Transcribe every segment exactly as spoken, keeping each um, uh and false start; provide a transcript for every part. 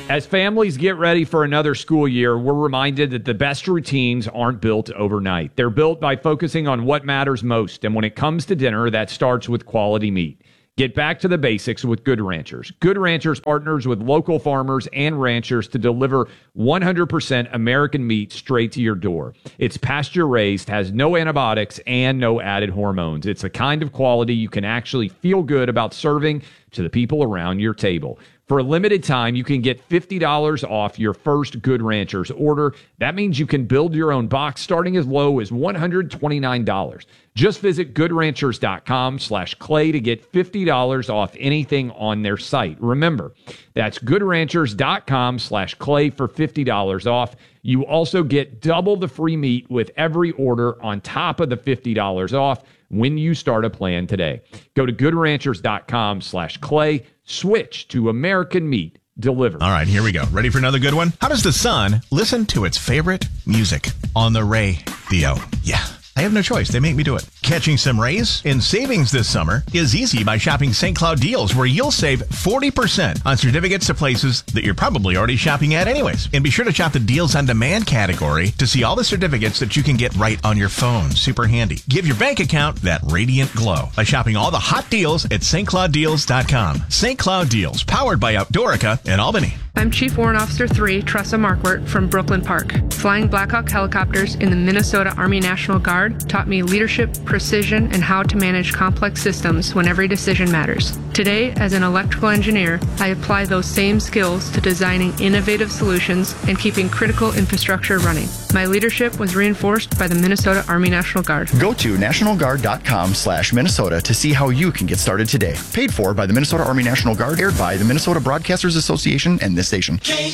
As families get ready for another school year, we're reminded that the best routines aren't built overnight. They're built by focusing on what matters most. And when it comes to dinner, that starts with quality meat. Get back to the basics with Good Ranchers. Good Ranchers partners with local farmers and ranchers to deliver one hundred percent American meat straight to your door. It's pasture raised, has no antibiotics, and no added hormones. It's the kind of quality you can actually feel good about serving to the people around your table. For a limited time, you can get fifty dollars off your first Good Ranchers order. That means you can build your own box starting as low as one hundred twenty-nine dollars. Just visit goodranchers.com slash clay to get fifty dollars off anything on their site. Remember, that's goodranchers.com slash clay for fifty dollars off. You also get double the free meat with every order on top of the fifty dollars off when you start a plan today. Go to goodranchers.com slash clay. Switch to American meat delivered. All right, here we go. Ready for another good one? How does the sun listen to its favorite music? On the radio. Yeah. I have no choice. They make me do it. Catching some rays in savings this summer is easy by shopping Saint Cloud Deals, where you'll save forty percent on certificates to places that you're probably already shopping at anyways. And be sure to shop the Deals on Demand category to see all the certificates that you can get right on your phone. Super handy. Give your bank account that radiant glow by shopping all the hot deals at St Cloud Deals dot com. Saint Cloud Deals, powered by Outdoorica in Albany. I'm Chief Warrant Officer three, Tressa Markwart from Brooklyn Park. Flying Black Hawk helicopters in the Minnesota Army National Guard taught me leadership, precision, and how to manage complex systems when every decision matters. Today, as an electrical engineer, I apply those same skills to designing innovative solutions and keeping critical infrastructure running. My leadership was reinforced by the Minnesota Army National Guard. Go to nationalguard.com slash Minnesota to see how you can get started today. Paid for by the Minnesota Army National Guard, aired by the Minnesota Broadcasters Association and this station. K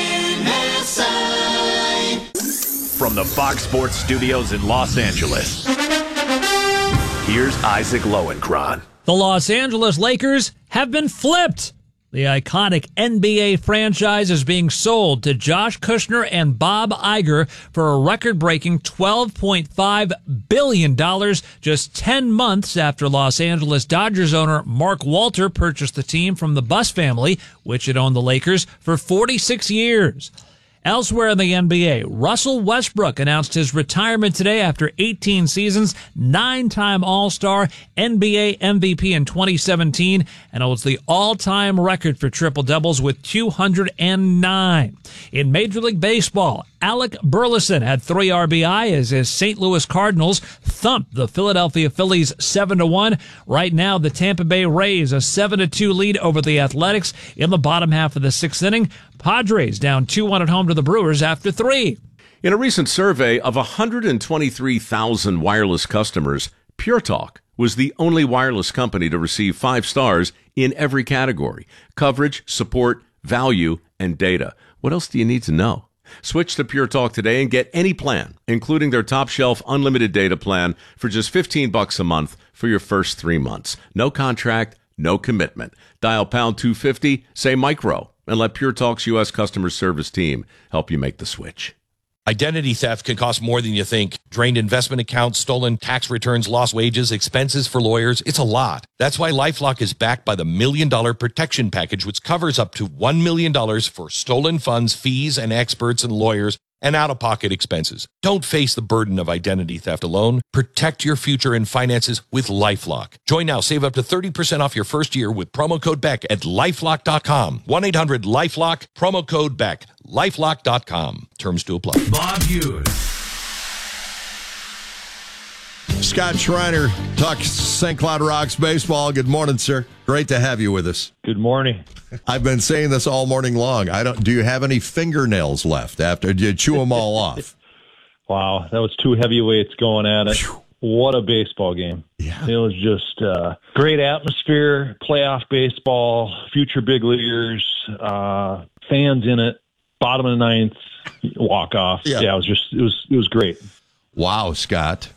N S I. From the Fox Sports Studios in Los Angeles, here's Isaac Lowenkron. The Los Angeles Lakers have been flipped. The iconic N B A franchise is being sold to Josh Kushner and Bob Iger for a record-breaking twelve point five billion dollars, just ten months after Los Angeles Dodgers owner Mark Walter purchased the team from the Buss family, which had owned the Lakers for forty-six years. Elsewhere in the N B A, Russell Westbrook announced his retirement today after eighteen seasons, nine-time All-Star, N B A M V P in twenty seventeen, and holds the all-time record for triple-doubles with two hundred nine. In Major League Baseball, Alec Burleson had three R B I as his Saint Louis Cardinals thumped the Philadelphia Phillies seven to one. Right now, the Tampa Bay Rays a seven to two lead over the Athletics in the bottom half of the sixth inning. Padres down two one at home to the Brewers after three. In a recent survey of one hundred twenty-three thousand wireless customers, Pure Talk was the only wireless company to receive five stars in every category: coverage, support, value, and data. What else do you need to know? Switch to Pure Talk today and get any plan, including their top shelf unlimited data plan, for just fifteen bucks a month for your first three months. No contract, no commitment. Dial pound two fifty, say micro, and let Pure Talk's U S customer service team help you make the switch. Identity theft can cost more than you think. Drained investment accounts, stolen tax returns, lost wages, expenses for lawyers. It's a lot. That's why LifeLock is backed by the Million Dollar Protection Package, which covers up to one million dollars for stolen funds, fees, and experts and lawyers, and out-of-pocket expenses. Don't face the burden of identity theft alone. Protect your future and finances with LifeLock. Join now. Save up to thirty percent off your first year with promo code Beck at lifelock dot com. one eight hundred lifelock, promo code Beck. lifelock dot com. Terms to apply. Bob Hughes. Scott Schreiner talks Saint Cloud Rocks baseball. Good morning, sir. Great to have you with us. Good morning. I've been saying this all morning long. I don't. Do you have any fingernails left after you chew them all off? Wow, that was two heavyweights going at it. What a baseball game. Yeah. It was just uh, great atmosphere, playoff baseball, future big leaguers, uh, fans in it, bottom of the ninth, walk off. Yeah. yeah, it was just it was it was great. Wow, Scott.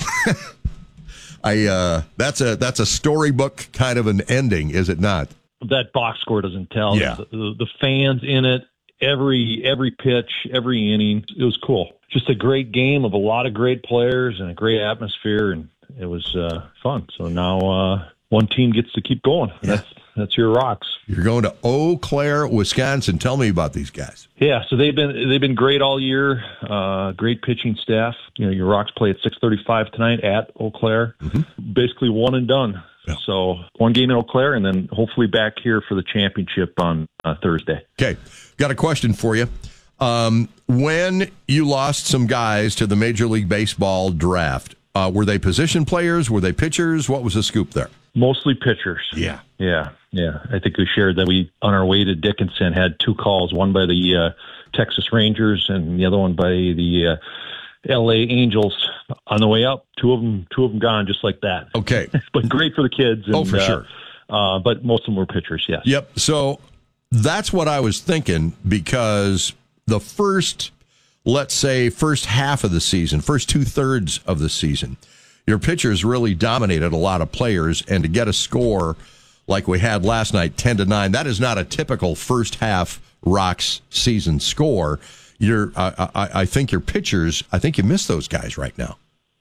I uh, that's a that's a storybook kind of an ending, is it not? That box score doesn't tell. Yeah. The, the, the fans in it, every every pitch, every inning, it was cool. Just a great game of a lot of great players and a great atmosphere, and it was uh, fun. So now uh, one team gets to keep going. Yeah. That's that's your Rocks. You're going to Eau Claire, Wisconsin. Tell me about these guys. Yeah, so they've been they've been great all year. Uh, great pitching staff. You know, your Rocks play at six thirty-five tonight at Eau Claire. Mm-hmm. Basically one and done. Yeah. So one game in Eau Claire, and then hopefully back here for the championship on uh, Thursday. Okay, got a question for you. Um, when you lost some guys to the Major League Baseball draft, uh, were they position players? Were they pitchers? What was the scoop there? Mostly pitchers. Yeah. Yeah. Yeah. I think we shared that we, on our way to Dickinson, had two calls, one by the uh, Texas Rangers and the other one by the uh, L A Angels. On the way up, two of them, two of them gone just like that. Okay. But great for the kids. And, oh, for uh, sure. Uh, but most of them were pitchers, yes. Yep. So that's what I was thinking, because the first, let's say, first half of the season, first two-thirds of the season, your pitchers really dominated a lot of players, and to get a score like we had last night, ten to nine, that is not a typical first half Rocks season score. You're, I, I, I think your pitchers, I think you miss those guys right now.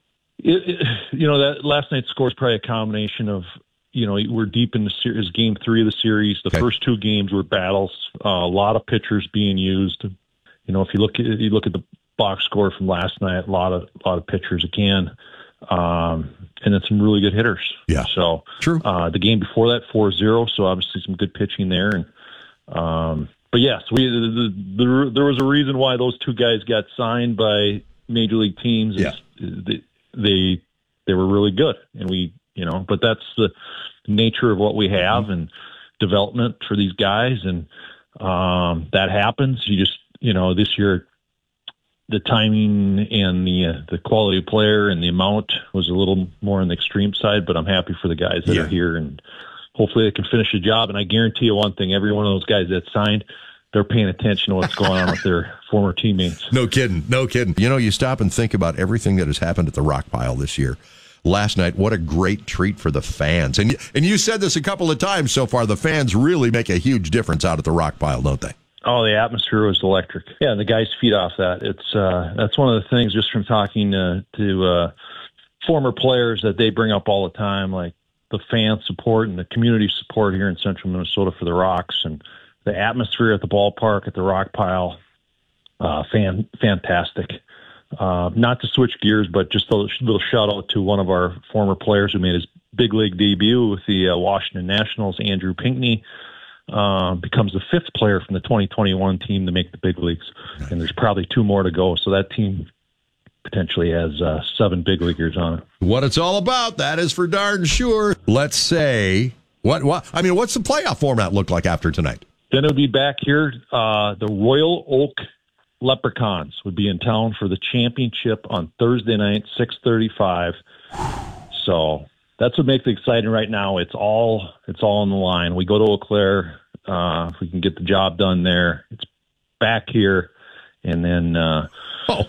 It, it, you know, that last night's score is probably a combination of, you know, we're deep in the series, game three of the series. The okay. first two games were battles, uh, a lot of pitchers being used. You know, if you look at you look at the box score from last night, a lot of a lot of pitchers again. Um, and then some really good hitters. Yeah. So true. Uh, the game before that, four zero. So obviously some good pitching there. And, um, but yes, we, the, the, the, there was a reason why those two guys got signed by major league teams. Yeah. They, they, they were really good, and we, you know, but that's the nature of what we have mm-hmm. and development for these guys. And, um, that happens. You just, you know, this year, the timing and the uh, the quality of player and the amount was a little more on the extreme side, but I'm happy for the guys that yeah. are here, and hopefully they can finish the job. And I guarantee you one thing, every one of those guys that signed, they're paying attention to what's going on with their former teammates. No kidding. No kidding. You know, you stop and think about everything that has happened at the Rock Pile this year. Last night, what a great treat for the fans. And, and you said this a couple of times so far, the fans really make a huge difference out at the Rock Pile, don't they? Oh, the atmosphere was electric. Yeah, and the guys feed off that. It's uh, that's one of the things, just from talking uh, to uh, former players, that they bring up all the time, like the fan support and the community support here in central Minnesota for the Rocks, and the atmosphere at the ballpark, at the Rock Pile. Uh, fan, fantastic. Uh, not to switch gears, but just a little shout out to one of our former players who made his big league debut with the uh, Washington Nationals, Andrew Pinckney. Uh, becomes the fifth player from the twenty twenty-one team to make the big leagues. Nice. And there's probably two more to go. So that team potentially has uh, seven big leaguers on it. What it's all about, that is for darn sure. Let's say, what, what, I mean, what's the playoff format look like after tonight? Then it would be back here. Uh, the Royal Oak Leprechauns would be in town for the championship on Thursday night, six thirty-five. So that's what makes it exciting right now. It's all it's all on the line. We go to Eau Claire. Uh, if we can get the job done there, it's back here, and then uh, oh.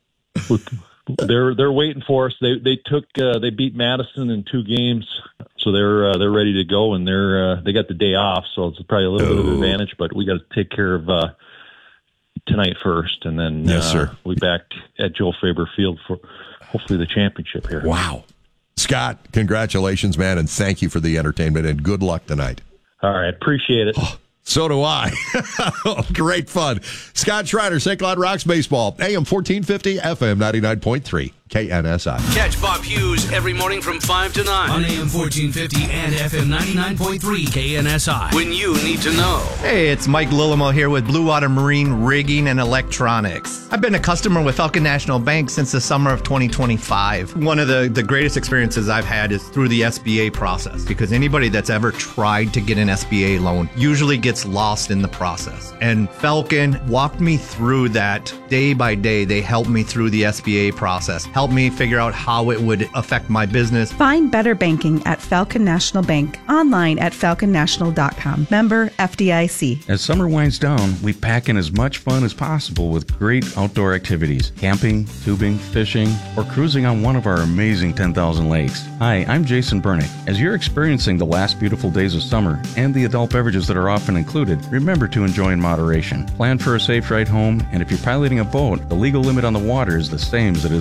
they're they're waiting for us. They they took uh, they beat Madison in two games, so they're uh, they're ready to go, and they're uh, they got the day off, so it's probably a little oh. bit of an advantage. But we got to take care of uh, tonight first, and then yes, uh, sir. we back at Joe Faber Field for hopefully the championship here. Wow. Scott, congratulations, man, and thank you for the entertainment, and good luck tonight. All right, appreciate it. Oh, so do I. Great fun. Scott Schreiner, Saint Cloud Rocks Baseball, A M fourteen fifty, F M ninety-nine point three, K N S I. Catch Bob Hughes every morning from five to nine on A M fourteen fifty and F M ninety-nine point three, K N S I. When you need to know. Hey, it's Mike Lillimo here with Blue Water Marine Rigging and Electronics. I've been a customer with Falcon National Bank since the summer of twenty twenty-five. One of the, the greatest experiences I've had is through the S B A process, because anybody that's ever tried to get an S B A loan usually gets lost in the process. And Falcon walked me through that day by day. They helped me through the S B A process, helped me figure out how it would affect my business. Find better banking at Falcon National Bank, online at falcon national dot com. Member F D I C. As summer winds down, we pack in as much fun as possible with great outdoor activities: camping, tubing, fishing, or cruising on one of our amazing ten thousand lakes. Hi, I'm Jason Bernick. As you're experiencing the last beautiful days of summer and the adult beverages that are often included, remember to enjoy in moderation. Plan for a safe ride home, and if you're piloting a boat, the legal limit on the water is the same as it is on the road.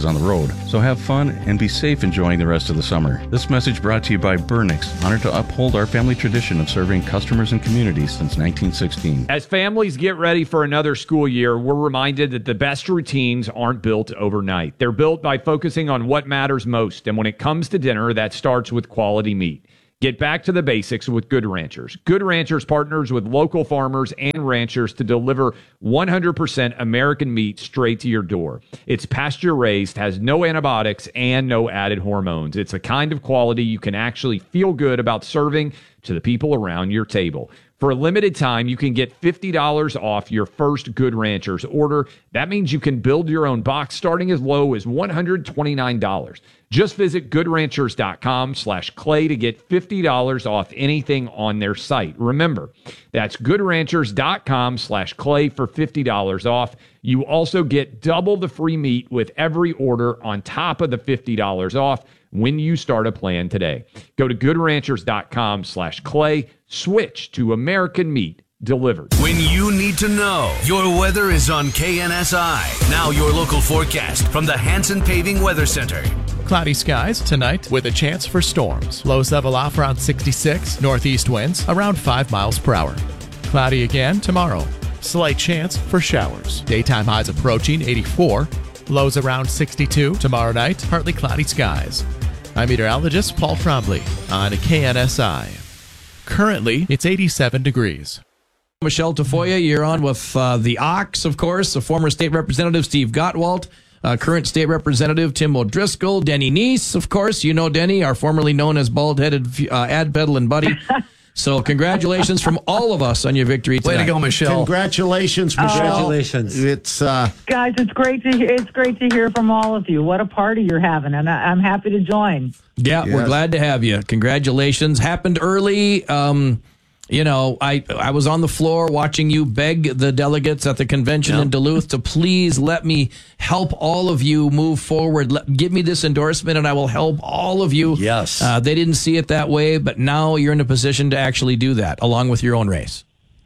road. So have fun and be safe enjoying the rest of the summer. This message brought to you by Burnix, honored to uphold our family tradition of serving customers and communities since nineteen sixteen. As families get ready for another school year, we're reminded that the best routines aren't built overnight. They're built by focusing on what matters most. And when it comes to dinner, that starts with quality meat. Get back to the basics with Good Ranchers. Good Ranchers partners with local farmers and ranchers to deliver one hundred percent American meat straight to your door. It's pasture raised, has no antibiotics, and no added hormones. It's a kind of quality you can actually feel good about serving to the people around your table. For a limited time, you can get fifty dollars off your first Good Ranchers order. That means you can build your own box starting as low as one hundred twenty-nine dollars. Just visit goodranchers.com slash clay to get fifty dollars off anything on their site. Remember, that's goodranchers.com slash clay for fifty dollars off. You also get double the free meat with every order on top of the fifty dollars off when you start a plan today. Go to goodranchers.com slash clay. Switch to American meat delivered. When you need to know, your weather is on K N S I. Now your local forecast from the Hanson Paving Weather Center. Cloudy skies tonight with a chance for storms. Lows level off around sixty-six. Northeast winds around five miles per hour. Cloudy again tomorrow. Slight chance for showers. Daytime highs approaching eighty-four. Lows around sixty-two. Tomorrow night, partly cloudy skies. I'm meteorologist Paul Trombley on K N S I. Currently, it's eighty-seven degrees. Michelle Tafoya, you're on with uh, the Ox, of course, the former state representative Steve Gottwalt, uh, current state representative Tim O'Driscoll, Denny Neese, of course. You know Denny, our formerly known as bald-headed uh, ad peddling buddy. So congratulations from all of us on your victory tonight. Way to go, Michelle. Congratulations, Michelle. Congratulations. It's uh Guys, it's great to hear, it's great to hear from all of you. What a party you're having, and I, I'm happy to join. Yeah, yes. We're glad to have you. Congratulations. Happened early. Um, you know, I I was on the floor watching you beg the delegates at the convention yep. in Duluth to please let me help all of you move forward. Let, give me this endorsement and I will help all of you. Yes. Uh, they didn't see it that way, but now you're in a position to actually do that along with your own race.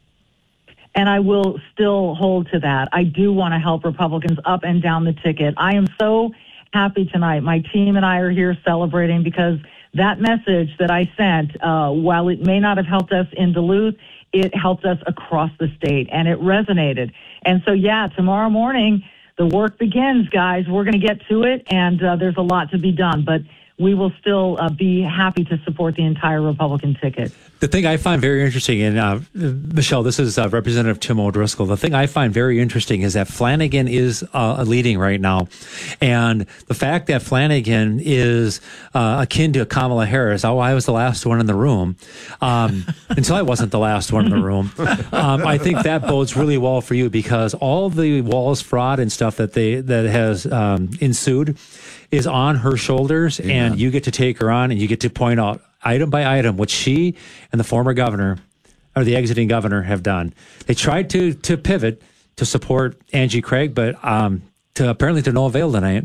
And I will still hold to that. I do want to help Republicans up and down the ticket. I am so happy tonight. My team and I are here celebrating because that message that I sent, uh, while it may not have helped us in Duluth, it helped us across the state, and it resonated. And so, yeah, tomorrow morning, the work begins, guys. We're going to get to it, and uh, there's a lot to be done. But we will still uh, be happy to support the entire Republican ticket. The thing I find very interesting, and uh, Michelle, this is uh, Representative Tim O'Driscoll. The thing I find very interesting is that Flanagan is uh, leading right now. And the fact that Flanagan is uh, akin to Kamala Harris, oh, I was the last one in the room, um, until I wasn't the last one in the room. Um, I think that bodes really well for you because all the Walz fraud and stuff that they that has um, ensued is on her shoulders, yeah. and you get to take her on and you get to point out item by item what she and the former governor or the exiting governor have done. They tried to to pivot to support Angie Craig, but um, to apparently to no avail tonight.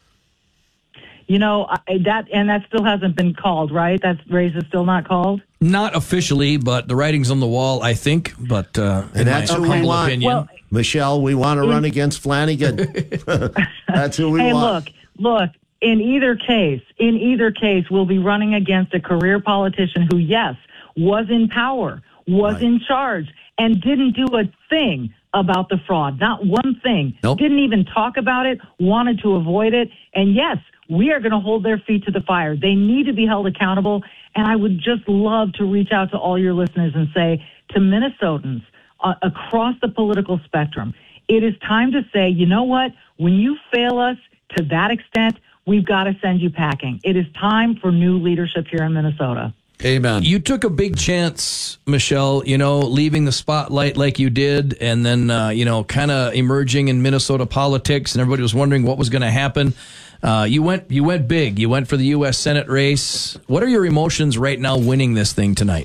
You know, I, that and that still hasn't been called, right? That race is still not called? Not officially, but the writing's on the wall, I think. But uh, and that's who we want. Opinion, well, Michelle, we want to run against Flanagan. That's who we hey, want. Hey, look, look. In either case, in either case, we'll be running against a career politician who, yes, was in power, was right. in charge, and didn't do a thing about the fraud. Not one thing. Nope. Didn't even talk about it, wanted to avoid it. And yes, we are going to hold their feet to the fire. They need to be held accountable. And I would just love to reach out to all your listeners and say to Minnesotans uh, across the political spectrum, it is time to say, you know what? When you fail us to that extent, we've got to send you packing. It is time for new leadership here in Minnesota. Amen. You took a big chance, Michelle, you know, leaving the spotlight like you did, and then, uh, you know, kind of emerging in Minnesota politics, and everybody was wondering what was going to happen. Uh, you went, you went big. You went for the U S Senate race. What are your emotions right now winning this thing tonight?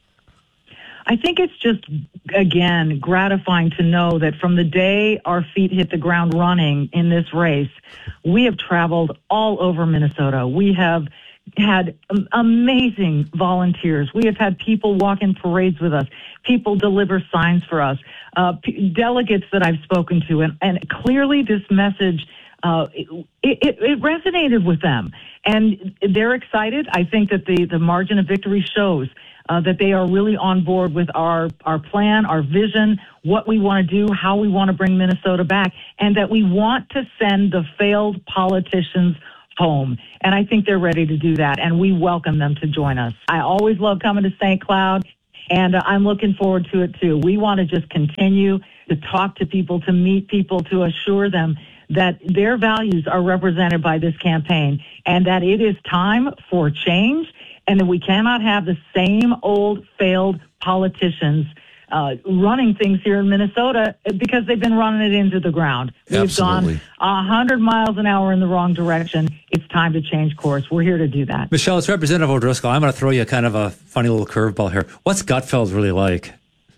I think it's just, again, gratifying to know that from the day our feet hit the ground running in this race, we have traveled all over Minnesota. We have had amazing volunteers. We have had people walk in parades with us, people deliver signs for us, uh, p- delegates that I've spoken to. And, and clearly this message uh, it, it, it resonated with them. And they're excited. I think that the, the margin of victory shows uh, that they are really on board with our, our plan, our vision, what we want to do, how we want to bring Minnesota back, and that we want to send the failed politicians home. And I think they're ready to do that, and we welcome them to join us. I always love coming to Saint Cloud, and uh, I'm looking forward to it too. We want to just continue to talk to people, to meet people, to assure them that their values are represented by this campaign and that it is time for change and that we cannot have the same old failed politicians uh, running things here in Minnesota because they've been running it into the ground. We've Absolutely. gone one hundred miles an hour in the wrong direction. It's time to change course. We're here to do that. Michelle, it's Representative O'Driscoll. I'm going to throw you kind of a funny little curveball here. What's Gutfeld really like?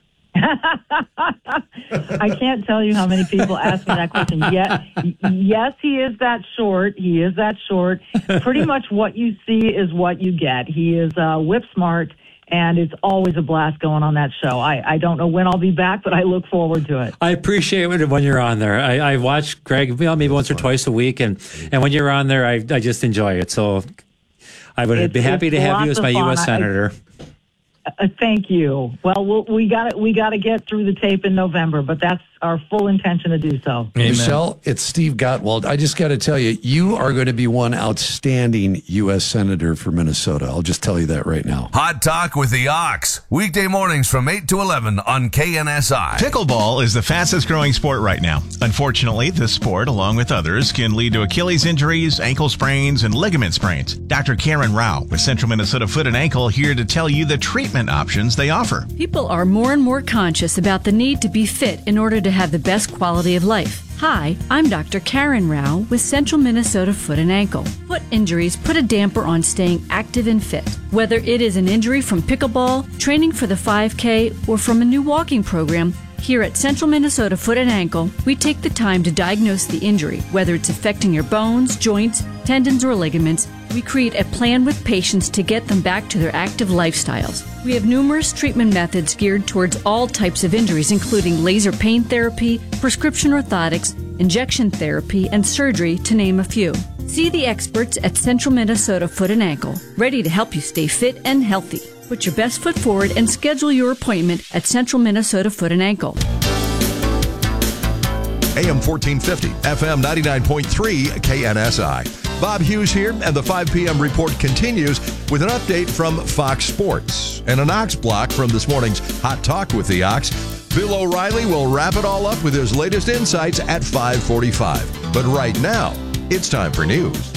I can't tell you how many people ask me that question. Yes, yes, he is that short. He is that short. Pretty much what you see is what you get. He is uh, whip smart, and it's always a blast going on that show. I, I don't know when I'll be back, but I look forward to it. I appreciate it when you're on there. I, I watch Greg, you know, maybe once or twice a week, and, and when you're on there, I, I just enjoy it. So I would It's- be happy it's to have you as lots my of U fun. S I- Senator. Uh, thank you. Well, we'll we got we got to get through the tape in November, but that's our full intention to do so. Michelle, it's Steve Gottwald. I just got to tell you, you are going to be one outstanding U S Senator for Minnesota. I'll just tell you that right now. Hot Talk with the Ox. Weekday mornings from eight to eleven on K N S I. Pickleball is the fastest growing sport right now. Unfortunately, this sport, along with others, can lead to Achilles injuries, ankle sprains, and ligament sprains. Doctor Karen Rao with Central Minnesota Foot and Ankle here to tell you the treatment options they offer. People are more and more conscious about the need to be fit in order to have the best quality of life. Hi, I'm Doctor Karen Rao with Central Minnesota Foot and Ankle. Foot injuries put a damper on staying active and fit. Whether it is an injury from pickleball, training for the five K, or from a new walking program, here at Central Minnesota Foot and Ankle, we take the time to diagnose the injury, whether it's affecting your bones, joints, tendons, or ligaments. We create a plan with patients to get them back to their active lifestyles. We have numerous treatment methods geared towards all types of injuries, including laser pain therapy, prescription orthotics, injection therapy, and surgery, to name a few. See the experts at Central Minnesota Foot and Ankle, ready to help you stay fit and healthy. Put your best foot forward and schedule your appointment at Central Minnesota Foot and Ankle. A M fourteen fifty, F M ninety-nine point three, K N S I. Bob Hughes here, and the five p.m. report continues with an update from Fox Sports and an Ox block from this morning's Hot Talk with the Ox. Bill O'Reilly will wrap it all up with his latest insights at five forty-five. But right now, it's time for news.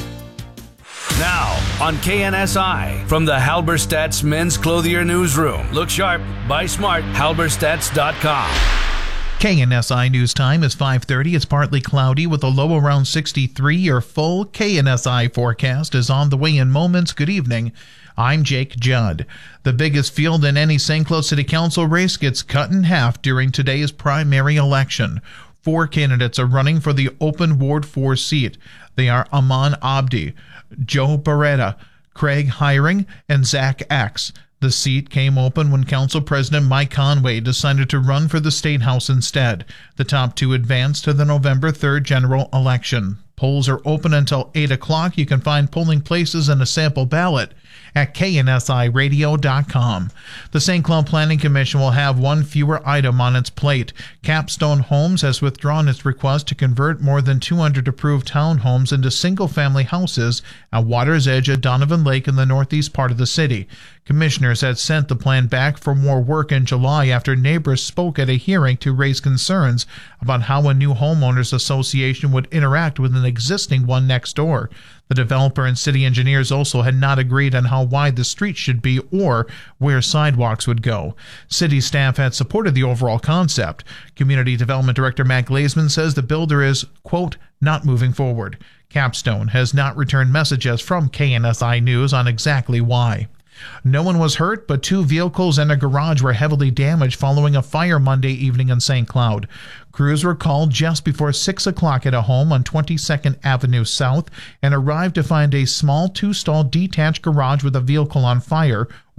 Now on K N S I from the Halberstadt's Men's Clothier Newsroom. Look sharp, buy smart, halberstadts dot com. K N S I News Time is five thirty. It's partly cloudy with a low around sixty-three. Your full K N S I forecast is on the way in moments. Good evening. I'm Jake Judd. The biggest field in any Saint Cloud City Council race gets cut in half during today's primary election. Four candidates are running for the open Ward four seat. They are Aman Abdi, Joe Beretta, Craig Hiring, and Zach X. The seat came open when Council President Mike Conway decided to run for the State House instead. The top two advanced to the November third general election. Polls are open until eight o'clock. You can find polling places and a sample ballot at K N S I radio dot com. The Saint Cloud Planning Commission will have one fewer item on its plate. Capstone Homes has withdrawn its request to convert more than two hundred approved townhomes into single-family houses at Water's Edge at Donovan Lake in the northeast part of the city. Commissioners had sent the plan back for more work in July after neighbors spoke at a hearing to raise concerns about how a new homeowners association would interact with an existing one next door. The developer and city engineers also had not agreed on how wide the street should be or where sidewalks would go. City staff had supported the overall concept. Community Development Director Matt Glazeman says the builder is, quote, not moving forward. Capstone has not returned messages from K N S I News on exactly why. No one was hurt, but two vehicles and a garage were heavily damaged following a fire Monday evening in Saint Cloud. Crews were called just before six o'clock at a home on twenty-second Avenue South and arrived to find a small two-stall detached garage with a vehicle on fire,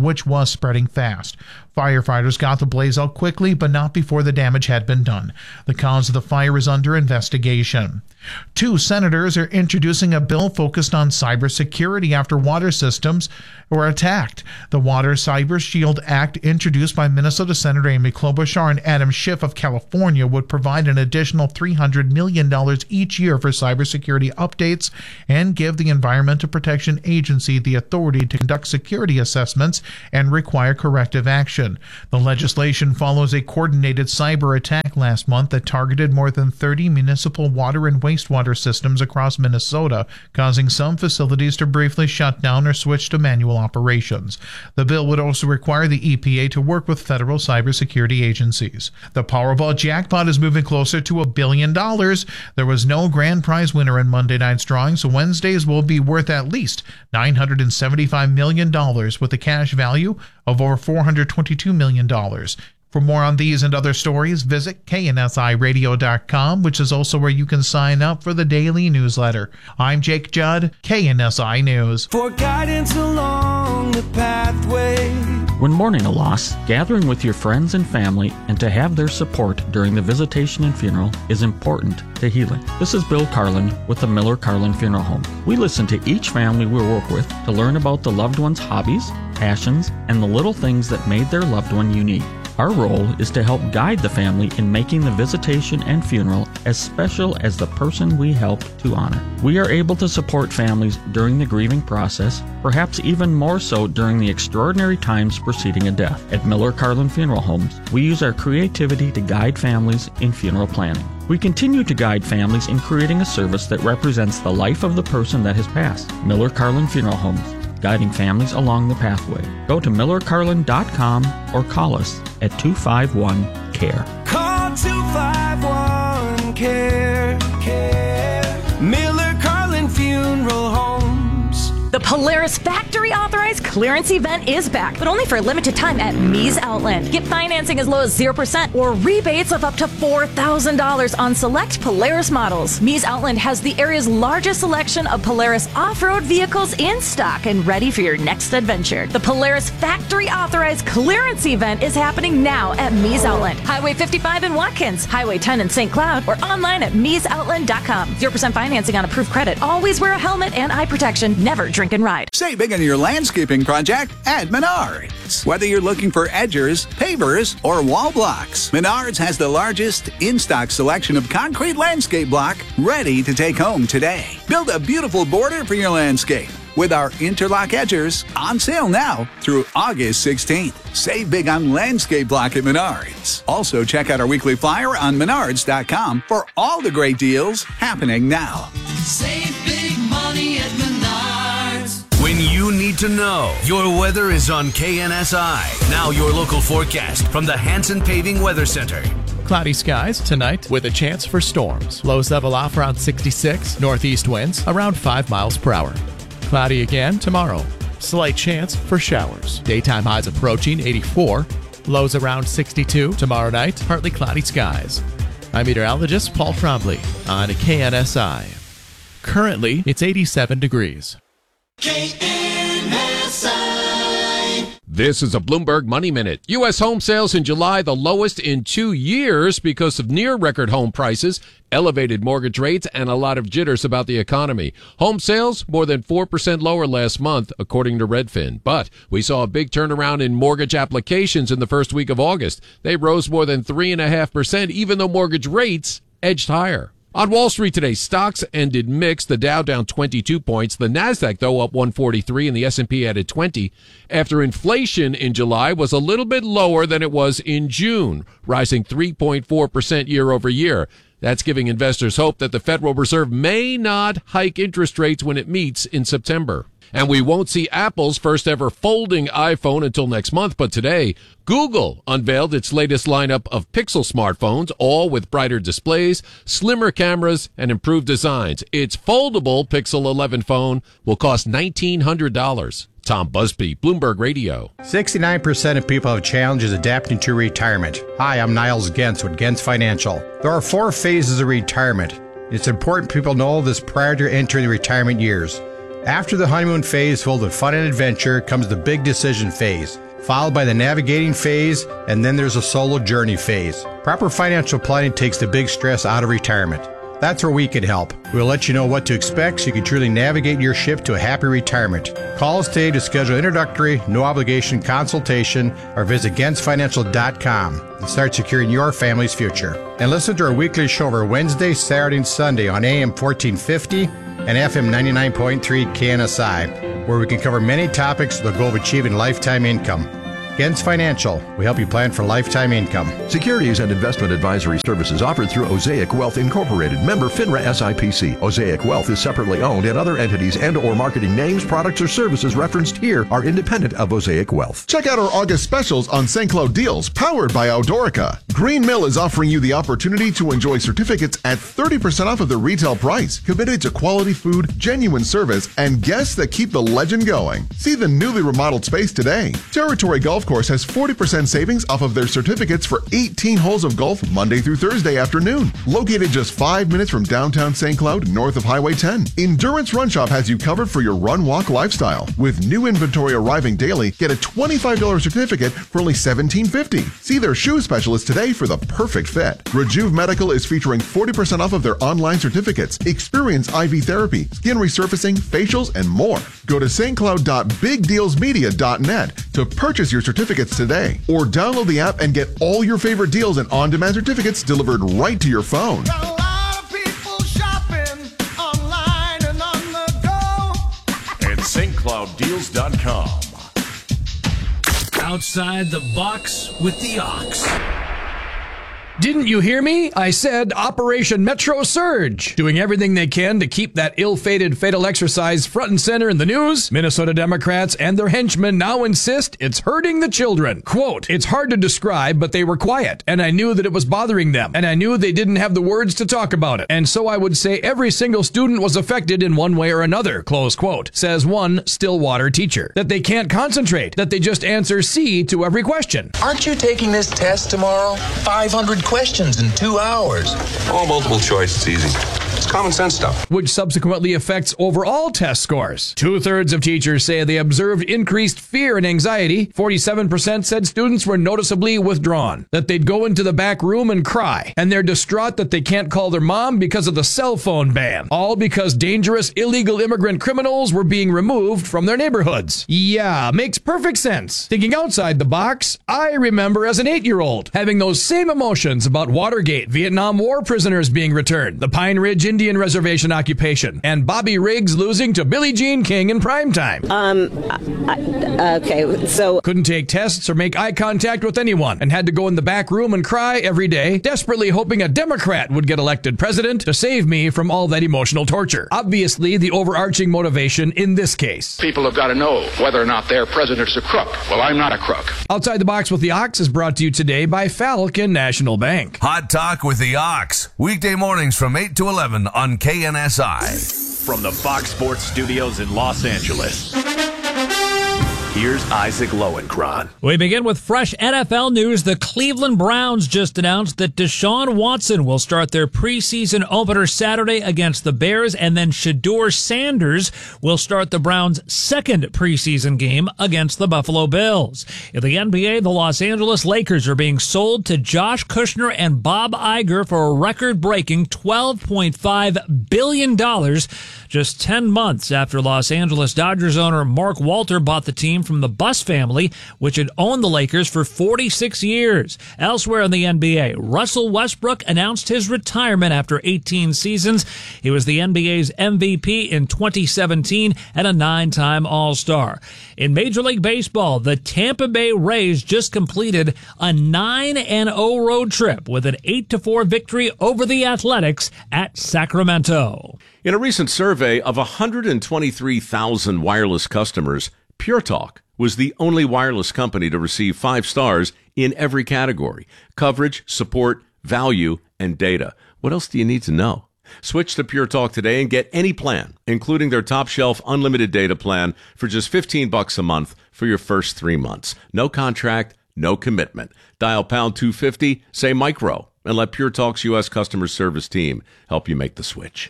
which was spreading fast. Firefighters got the blaze out quickly, but not before the damage had been done. The cause of the fire is under investigation. Two senators are introducing a bill focused on cybersecurity after water systems were attacked. The Water Cyber Shield Act, introduced by Minnesota Senator Amy Klobuchar and Adam Schiff of California, would provide an additional three hundred million dollars each year for cybersecurity updates and give the Environmental Protection Agency the authority to conduct security assessments and require corrective action. The legislation follows a coordinated cyber attack last month that targeted more than thirty municipal water and wastewater systems across Minnesota, causing some facilities to briefly shut down or switch to manual operations. The bill would also require the E P A to work with federal cybersecurity agencies. The Powerball jackpot is moving closer to a billion dollars. There was no grand prize winner in Monday night's drawing, so Wednesdays will be worth at least nine hundred seventy-five million dollars with a cash value of over four hundred twenty-two million dollars. For more on these and other stories, visit K N S I radio dot com, which is also where you can sign up for the daily newsletter. I'm Jake Judd, K N S I News. For guidance along the pathway. When mourning a loss, gathering with your friends and family and to have their support during the visitation and funeral is important to healing. This is Bill Carlin with the Miller Carlin Funeral Home. We listen to each family we work with to learn about the loved one's hobbies, passions, and the little things that made their loved one unique. Our role is to help guide the family in making the visitation and funeral as special as the person we help to honor. We are able to support families during the grieving process, perhaps even more so during the extraordinary times preceding a death. At Miller Carlin Funeral Homes, we use our creativity to guide families in funeral planning. We continue to guide families in creating a service that represents the life of the person that has passed. Miller Carlin Funeral Homes, guiding families along the pathway. Go to miller carlin dot com or call us at two five one C A R E. Call two five one C A R E. Care. Miller Carlin Funeral Homes. The Polaris Factory Authorized Clearance Event is back, but only for a limited time at Mees Outland. Get financing as low as zero percent or rebates of up to four thousand dollars on select Polaris models. Mees Outland has the area's largest selection of Polaris off-road vehicles in stock and ready for your next adventure. The Polaris Factory Authorized Clearance Event is happening now at Mees Outland, Highway fifty-five in Watkins, Highway ten in Saint Cloud, or online at mees outland dot com. zero percent financing on approved credit. Always wear a helmet and eye protection. Never drink and ride. Save big on your landscaping project at Menards. Whether you're looking for edgers, pavers, or wall blocks, Menards has the largest in-stock selection of concrete landscape block ready to take home today. Build a beautiful border for your landscape with our interlock edgers on sale now through August sixteenth. Save big on landscape block at Menards. Also, check out our weekly flyer on menards dot com for all the great deals happening now. Save big money at Menards. When you need to know, your weather is on K N S I. Now your local forecast from the Hanson Paving Weather Center. Cloudy skies tonight with a chance for storms. Lows level off around sixty-six. Northeast winds around five miles per hour. Cloudy again tomorrow. Slight chance for showers. Daytime highs approaching eighty-four. Lows around sixty-two. Tomorrow night, partly cloudy skies. I'm meteorologist Paul Trombley on K N S I. Currently, it's eighty-seven degrees. K N S I. This is a Bloomberg Money Minute. U S home sales in July, the lowest in two years because of near-record home prices, elevated mortgage rates, and a lot of jitters about the economy. Home sales more than four percent lower last month, according to Redfin. But we saw a big turnaround in mortgage applications in the first week of August. They rose more than three point five percent, even though mortgage rates edged higher. On Wall Street today, stocks ended mixed. The Dow down twenty-two points. The Nasdaq, though, up one forty-three, and the S and P added twenty. After inflation in July was a little bit lower than it was in June, rising three point four percent year over year. That's giving investors hope that the Federal Reserve may not hike interest rates when it meets in September. And we won't see Apple's first ever folding iPhone until next month. But today, Google unveiled its latest lineup of Pixel smartphones, all with brighter displays, slimmer cameras, and improved designs. Its foldable Pixel eleven phone will cost nineteen hundred dollars. Tom Busby, Bloomberg Radio. sixty-nine percent of people have challenges adapting to retirement. Hi, I'm Niles Gentz with Gentz Financial. There are four phases of retirement. It's important people know this prior to entering the retirement years. After the honeymoon phase filled with fun and adventure comes the big decision phase, followed by the navigating phase, and then there's a solo journey phase. Proper financial planning takes the big stress out of retirement. That's where we can help. We'll let you know what to expect so you can truly navigate your ship to a happy retirement. Call us today to schedule an introductory, no-obligation consultation or visit gens financial dot com and start securing your family's future. And listen to our weekly show over Wednesday, Saturday, and Sunday on A M fourteen fifty and F M ninety-nine point three K N S I, where we can cover many topics with the goal of achieving lifetime income. Gens Financial, we help you plan for lifetime income. Securities and investment advisory services offered through Osaic Wealth Incorporated, member FINRA S I P C. Osaic Wealth is separately owned, and other entities and or marketing names, products, or services referenced here are independent of Osaic Wealth. Check out our August specials on Saint Cloud deals powered by Eldorica. Green Mill is offering you the opportunity to enjoy certificates at thirty percent off of the retail price, committed to quality food, genuine service, and guests that keep the legend going. See the newly remodeled space today. Territory Golf Course has forty percent savings off of their certificates for eighteen holes of golf Monday through Thursday afternoon. Located just five minutes from downtown Saint Cloud, north of Highway ten. Endurance Run Shop has you covered for your run-walk lifestyle. With new inventory arriving daily, get a twenty-five dollars certificate for only seventeen fifty. See their shoe specialist today for the perfect fit. Rejuve Medical is featuring forty percent off of their online certificates. Experience I V therapy, skin resurfacing, facials, and more. Go to st cloud dot big deals media dot net to purchase your certificates today, or download the app and get all your favorite deals and on-demand certificates delivered right to your phone. At st cloud deals dot com. Outside the box with the Ox. Didn't you hear me? I said Operation Metro Surge. Doing everything they can to keep that ill-fated fatal exercise front and center in the news, Minnesota Democrats and their henchmen now insist it's hurting the children. Quote, it's hard to describe, but they were quiet, and I knew that it was bothering them, and I knew they didn't have the words to talk about it. And so I would say every single student was affected in one way or another, close quote, says one Stillwater teacher. That they can't concentrate, that they just answer C to every question. Aren't you taking this test tomorrow? five hundred questions in two hours. All multiple choice, it's easy. It's common sense stuff. Which subsequently affects overall test scores. Two-thirds of teachers say they observed increased fear and anxiety. forty-seven percent said students were noticeably withdrawn, that they'd go into the back room and cry, and they're distraught that they can't call their mom because of the cell phone ban. All because dangerous illegal immigrant criminals were being removed from their neighborhoods. Yeah, makes perfect sense. Thinking outside the box, I remember as an eight-year-old having those same emotions about Watergate, Vietnam War prisoners being returned, the Pine Ridge Indian Reservation occupation, and Bobby Riggs losing to Billie Jean King in primetime. Um, I, okay, so... Couldn't take tests or make eye contact with anyone, and had to go in the back room and cry every day, desperately hoping a Democrat would get elected president to save me from all that emotional torture. Obviously, the overarching motivation in this case. People have got to know whether or not their president's a crook. Well, I'm not a crook. Outside the Box with the Ox is brought to you today by Falcon National Bank. Hot Talk with the Ox, weekday mornings from eight to eleven on K N S I. From the Fox Sports Studios in Los Angeles, here's Isaac Lowenkron. We begin with fresh N F L news. The Cleveland Browns just announced that Deshaun Watson will start their preseason opener Saturday against the Bears, and then Shedeur Sanders will start the Browns' second preseason game against the Buffalo Bills. In the N B A, the Los Angeles Lakers are being sold to Josh Kushner and Bob Iger for a record-breaking twelve point five billion dollars, just ten months after Los Angeles Dodgers owner Mark Walter bought the team from the Buss family, which had owned the Lakers for forty-six years. Elsewhere in the N B A, Russell Westbrook announced his retirement after eighteen seasons. He was the N B A's M V P in twenty seventeen and a nine-time All-Star. In Major League Baseball, the Tampa Bay Rays just completed a nine and oh road trip with an eight to four victory over the Athletics at Sacramento. In a recent survey of one hundred twenty-three thousand wireless customers, Pure Talk was the only wireless company to receive five stars in every category: coverage, support, value, and data. What else do you need to know? Switch to Pure Talk today and get any plan, including their top shelf unlimited data plan, for just fifteen bucks a month for your first three months. No contract, no commitment. Dial pound two fifty, say micro, and let Pure Talk's U S customer service team help you make the switch.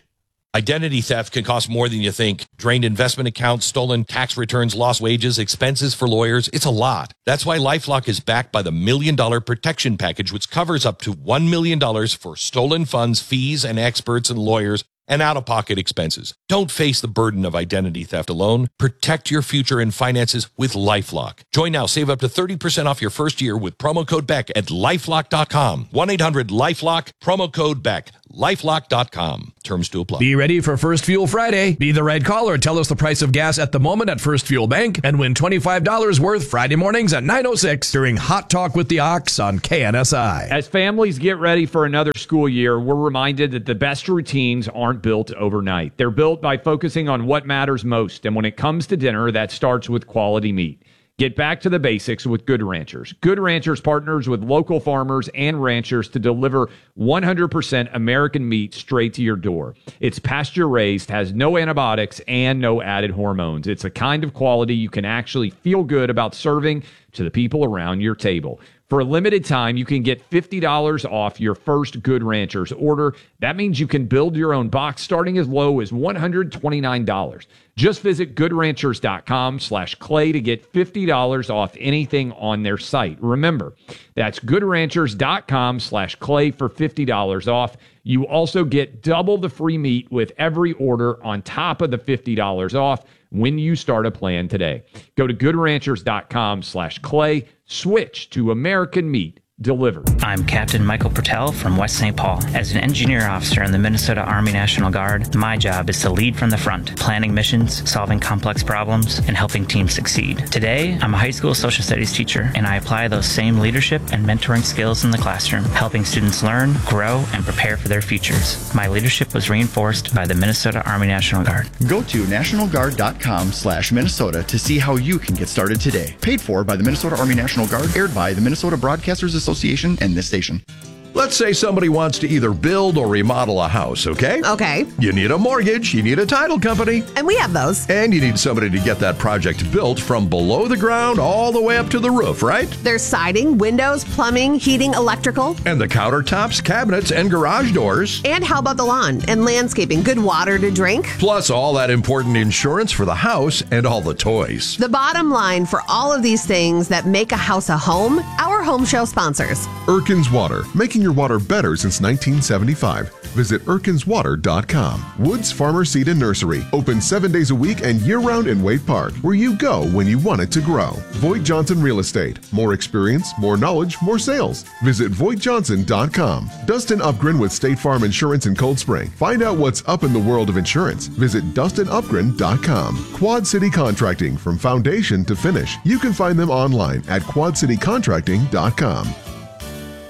Identity theft can cost more than you think. Drained investment accounts, stolen tax returns, lost wages, expenses for lawyers. It's a lot. That's why LifeLock is backed by the Million Dollar Protection Package, which covers up to one million dollars for stolen funds, fees, and experts and lawyers, and out-of-pocket expenses. Don't face the burden of identity theft alone. Protect your future and finances with LifeLock. Join now. Save up to thirty percent off your first year with promo code Beck at lifelock dot com. one eight hundred lifelock, promo code Beck. lifelock dot com. Terms to apply. Be ready for First Fuel Friday. Be the right caller. Tell us the price of gas at the moment at First Fuel Bank and win twenty-five dollars worth Friday mornings at nine oh six during Hot Talk with the Ox on K N S I. As families get ready for another school year, we're reminded that the best routines aren't built overnight. They're built by focusing on what matters most. And when it comes to dinner, that starts with quality meat. Get back to the basics with Good Ranchers. Good Ranchers partners with local farmers and ranchers to deliver one hundred percent American meat straight to your door. It's pasture raised, has no antibiotics, and no added hormones. It's a kind of quality you can actually feel good about serving to the people around your table. For a limited time, you can get fifty dollars off your first Good Ranchers order. That means you can build your own box starting as low as one hundred twenty-nine dollars. Just visit goodranchers.com slash clay to get fifty dollars off anything on their site. Remember, that's goodranchers.com slash clay for fifty dollars off. You also get double the free meat with every order on top of the fifty dollars off when you start a plan today. Go to goodranchers.com slash clay. Switch to American meat delivered. I'm Captain Michael Pertel from West Saint Paul. As an engineer officer in the Minnesota Army National Guard, my job is to lead from the front, planning missions, solving complex problems, and helping teams succeed. Today, I'm a high school social studies teacher, and I apply those same leadership and mentoring skills in the classroom, helping students learn, grow, and prepare for their futures. My leadership was reinforced by the Minnesota Army National Guard. Go to nationalguard.com slash Minnesota to see how you can get started today. Paid for by the Minnesota Army National Guard, aired by the Minnesota Broadcasters Association. Association and this station. Let's say somebody wants to either build or remodel a house, okay? Okay. You need a mortgage, you need a title company. And we have those. And you need somebody to get that project built from below the ground all the way up to the roof, right? There's siding, windows, plumbing, heating, electrical. And the countertops, cabinets, and garage doors. And how about the lawn and landscaping? Good water to drink. Plus all that important insurance for the house and all the toys. The bottom line for all of these things that make a house a home, our home show sponsors. Erkins Water, making your water better since nineteen seventy-five. Visit erkins water dot com. Woods Farmer Seed and Nursery, open seven days a week and year-round in Wade Park, where you go when you want it to grow. Voigt Johnson Real Estate, more experience, more knowledge, more sales. Visit voigt johnson dot com. Dustin Upgren with State Farm Insurance in Cold Spring. Find out what's up in the world of insurance. Visit dustin upgren dot com. Quad City Contracting, from foundation to finish. You can find them online at quad city contracting dot com.